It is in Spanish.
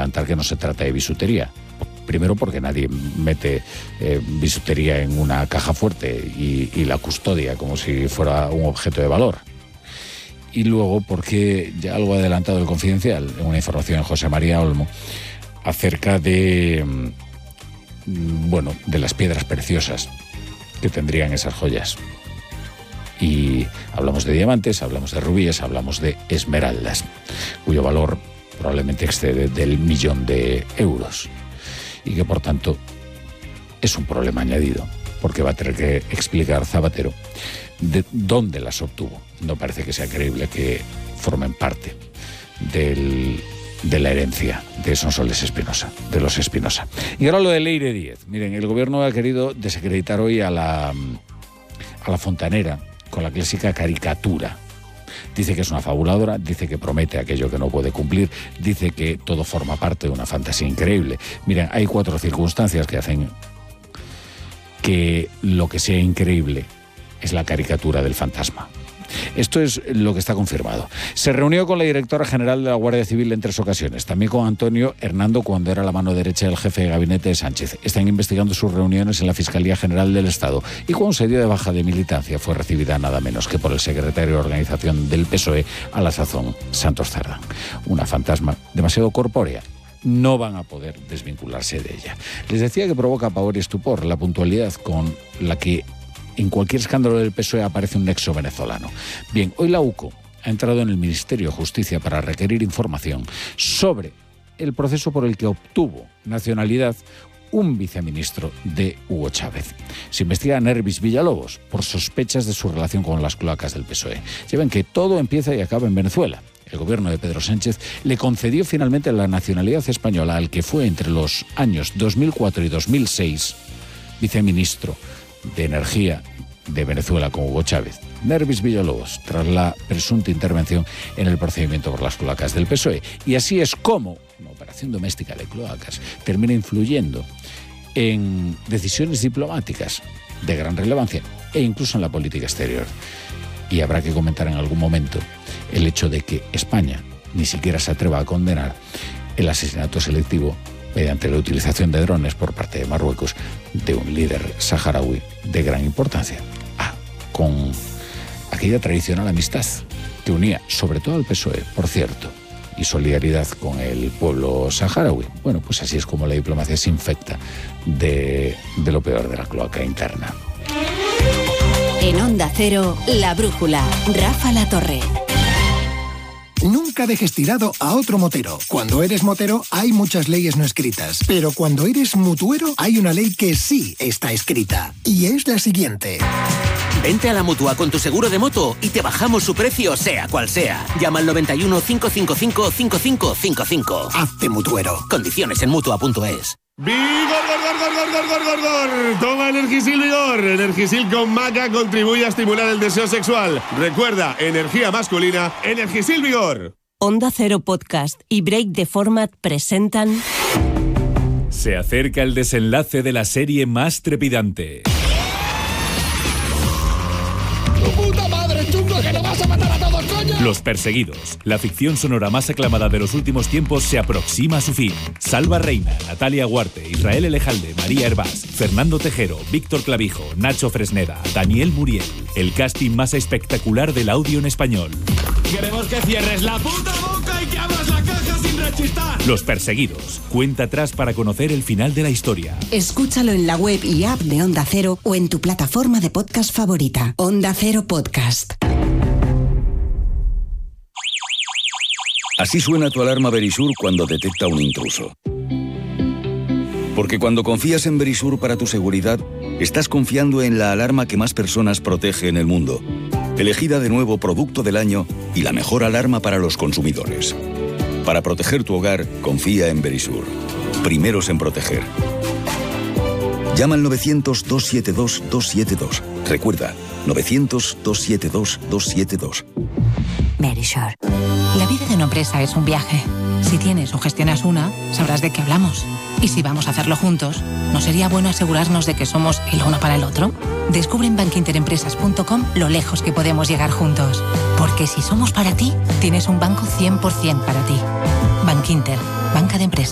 adelantar que no se trata de bisutería. Primero porque nadie mete bisutería en una caja fuerte y la custodia como si fuera un objeto de valor. Y luego porque ya algo adelantado el Confidencial, en una información de José María Olmo, acerca de las piedras preciosas que tendrían esas joyas. Y hablamos de diamantes, hablamos de rubíes, hablamos de esmeraldas, cuyo valor probablemente excede del 1.000.000 de euros. Y que por tanto es un problema añadido, porque va a tener que explicar Zapatero de dónde las obtuvo. No parece que sea creíble que formen parte de la herencia de Sonsoles Espinosa, de los Espinosa. Y ahora lo de Leire Díez. Miren, el gobierno ha querido desacreditar hoy a la fontanera con la clásica caricatura. Dice que es una fabuladora, dice que promete aquello que no puede cumplir, dice que todo forma parte de una fantasía increíble. Miren, hay 4 circunstancias que hacen que lo que sea increíble es la caricatura del fantasma. Esto es lo que está confirmado. Se reunió con la directora general de la Guardia Civil en 3 ocasiones, también con Antonio Hernando cuando era la mano derecha del jefe de gabinete de Sánchez. Están investigando sus reuniones en la Fiscalía General del Estado y cuando se dio de baja de militancia fue recibida nada menos que por el secretario de Organización del PSOE a la sazón, Santos Cerdán. Una fantasma demasiado corpórea. No van a poder desvincularse de ella. Les decía que provoca pavor y estupor la puntualidad con la que en cualquier escándalo del PSOE aparece un nexo venezolano. Bien, hoy la UCO ha entrado en el Ministerio de Justicia para requerir información sobre el proceso por el que obtuvo nacionalidad un viceministro de Hugo Chávez. Se investiga a Nervis Villalobos por sospechas de su relación con las cloacas del PSOE. Ya ven que todo empieza y acaba en Venezuela. El gobierno de Pedro Sánchez le concedió finalmente la nacionalidad española al que fue entre los años 2004 y 2006 viceministro de Energía de Venezuela con Hugo Chávez, Nervis Villalobos, tras la presunta intervención en el procedimiento por las cloacas del PSOE. Y así es como una operación doméstica de cloacas termina influyendo en decisiones diplomáticas de gran relevancia e incluso en la política exterior. Y habrá que comentar en algún momento el hecho de que España ni siquiera se atreva a condenar el asesinato selectivo mediante la utilización de drones por parte de Marruecos de un líder saharaui de gran importancia, con aquella tradicional amistad que unía sobre todo al PSOE, por cierto, y solidaridad con el pueblo saharaui. Bueno, pues así es como la diplomacia se infecta de lo peor de la cloaca interna. En Onda Cero, La Brújula, Rafa La Torre. Nunca dejes tirado a otro motero. Cuando eres motero hay muchas leyes no escritas, pero cuando eres mutuero hay una ley que sí está escrita. Y es la siguiente. Vente a la Mutua con tu seguro de moto y te bajamos su precio sea cual sea. Llama al 91 555 5555. Hazte mutuero. Condiciones en Mutua.es. ¡Vigor! Toma Energisil Vigor. Energisil con maca contribuye a estimular el deseo sexual. Recuerda, energía masculina, Energisil Vigor. Onda Cero Podcast y Break the Format presentan... Se acerca el desenlace de la serie más trepidante. ¡Puta madre, chungo, que nos vas a matar a todos, coño! Los Perseguidos. La ficción sonora más aclamada de los últimos tiempos se aproxima a su fin. Salva Reina, Natalia Guarte, Israel Elejalde, María Hervás, Fernando Tejero, Víctor Clavijo, Nacho Fresneda, Daniel Muriel. El casting más espectacular del audio en español. Queremos que cierres la puta boca y que abras la caja sin rechistar. Los Perseguidos. Cuenta atrás para conocer el final de la historia. Escúchalo en la web y app de Onda Cero o en tu plataforma de podcast favorita. Onda Cero Podcast. Así suena tu alarma Verisur cuando detecta un intruso. Porque cuando confías en Verisur para tu seguridad, estás confiando en la alarma que más personas protege en el mundo. Elegida de nuevo Producto del Año y la mejor alarma para los consumidores. Para proteger tu hogar, confía en Verisur. Primeros en proteger. Llama al 900-272-272. Recuerda, 900-272-272. Verisure. La vida de una empresa es un viaje. Si tienes o gestionas una, sabrás de qué hablamos. Y si vamos a hacerlo juntos, ¿no sería bueno asegurarnos de que somos el uno para el otro? Descubre en bankinterempresas.com lo lejos que podemos llegar juntos. Porque si somos para ti, tienes un banco 100% para ti. Bankinter, banca de empresas.